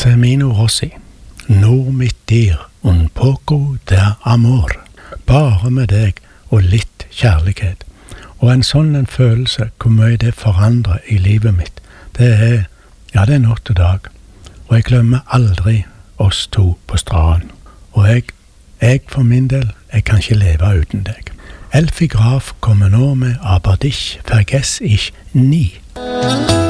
Semino Rossi. Nur mitt dir, un poco de amor. Bare med deg og litt kjærlighet. Og en sånn en følelse, hvor mye det forandrer i livet mitt, det er natt og dag. Og jeg glemmer aldri oss to på stranden. Og jeg for min del, jeg kan ikke leve uten deg. Elfi Graf kommer nå med Aber dich vergess ich nie.